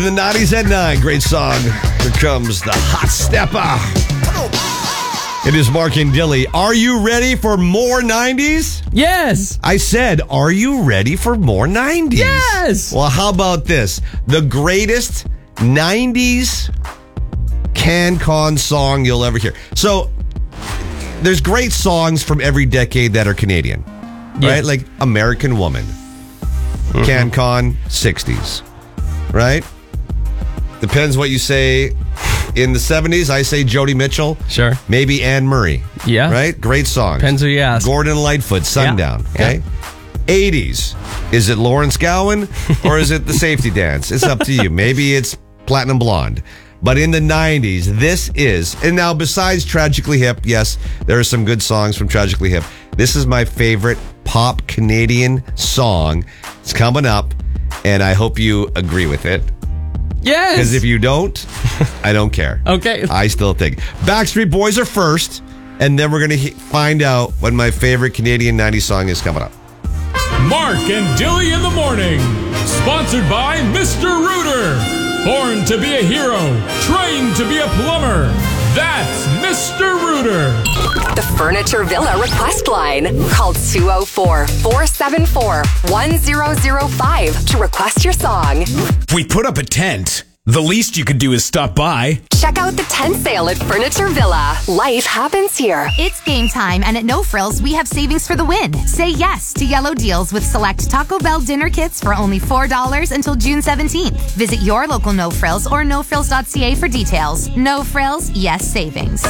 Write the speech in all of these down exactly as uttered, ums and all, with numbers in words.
In the nineties at nine, great song. Here comes the Hot Stepper. It is Mark and Dilly. Are you ready for more nineties? Yes. I said, are you ready for more nineties? Yes. Well, how about this? The greatest nineties CanCon song you'll ever hear. So, there's great songs from every decade that are Canadian, right? Yes. Like American Woman, mm-hmm. CanCon, sixties, right? Depends what you say. In the seventies, I say Joni Mitchell. Sure. Maybe Anne Murray. Yeah. Right? Great songs. Depends who you ask. Gordon Lightfoot, Sundown. Yeah. Okay. Yeah. eighties. Is it Lawrence Gowan or is it the Safety Dance? It's up to you. Maybe it's Platinum Blonde. But in the nineties, this is, and now besides Tragically Hip, yes, there are some good songs from Tragically Hip. This is my favorite pop Canadian song. It's coming up, and I hope you agree with it. Yes. Because if you don't, I don't care. Okay. I still think. Backstreet Boys are first, and then we're going to he- find out what my favorite Canadian nineties song is coming up. Mark and Dilly in the morning. Sponsored by Mister Rooter. Born to be a hero, trained to be a plumber. That's Mister Rooter. The Furniture Villa request line. Call two oh four, four seven four, one oh oh five to request your song. We put up a tent. The least you could do is stop by. Check out the tent sale at Furniture Villa. Life happens here. It's game time, and at No Frills, we have savings for the win. Say yes to yellow deals with select Taco Bell dinner kits for only four dollars until June seventeenth. Visit your local No Frills or no frills dot c a for details. No Frills, yes savings.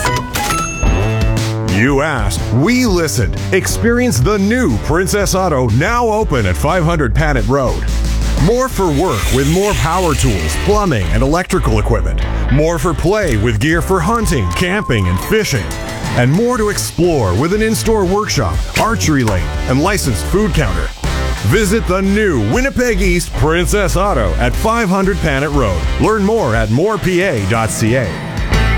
You asked, we listened. Experience the new Princess Auto, now open at five hundred Panet Road. More for work with more power tools, plumbing, and electrical equipment. More for play with gear for hunting, camping, and fishing. And more to explore with an in-store workshop, archery lane, and licensed food counter. Visit the new Winnipeg East Princess Auto at five hundred Panet Road. Learn more at more p a dot c a.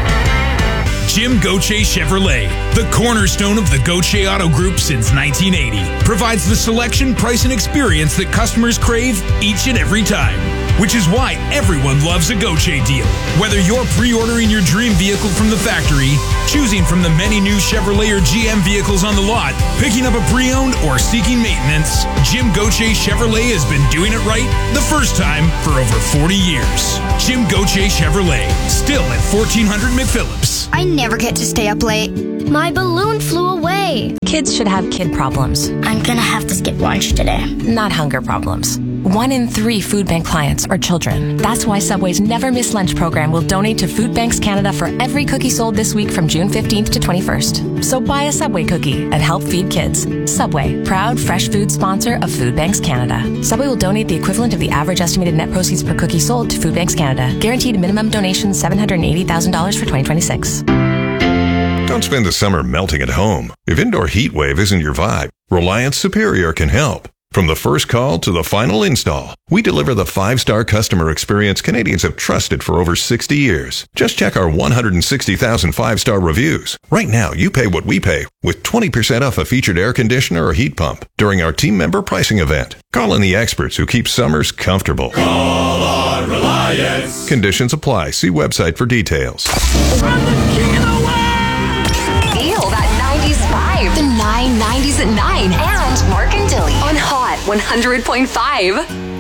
Jim Gauthier Chevrolet, the cornerstone of the Gauthier Auto Group since nineteen eighty, provides the selection, price, and experience that customers crave each and every time. Which is why everyone loves a Gauthier deal. Whether you're pre-ordering your dream vehicle from the factory, choosing from the many new Chevrolet or G M vehicles on the lot, picking up a pre-owned, or seeking maintenance, Jim Gauthier Chevrolet has been doing it right the first time for over forty years. Jim Gauthier Chevrolet, still at fourteen hundred McPhillips. I never get to stay up late. My balloon flew away. Kids should have kid problems. I'm gonna have to skip lunch today. Not hunger problems. One in three food bank clients are children. That's why Subway's Never Miss Lunch program will donate to Food Banks Canada for every cookie sold this week from June fifteenth to twenty-first. So buy a Subway cookie and help feed kids. Subway, proud fresh food sponsor of Food Banks Canada. Subway will donate the equivalent of the average estimated net proceeds per cookie sold to Food Banks Canada. Guaranteed minimum donation seven hundred eighty thousand dollars for twenty twenty-six. Don't spend the summer melting at home. If indoor heat wave isn't your vibe, Reliance Superior can help. From the first call to the final install, we deliver the five-star customer experience Canadians have trusted for over sixty years. Just check our one hundred sixty thousand five-star reviews. Right now, you pay what we pay with twenty percent off a featured air conditioner or heat pump during our team member pricing event. Call in the experts who keep summers comfortable. Call on Reliance. Conditions apply. See website for details. From the king of the world. Feel that nineties vibe. The nine nineties at nine. And Mark and Dilly on Hot one hundred point five.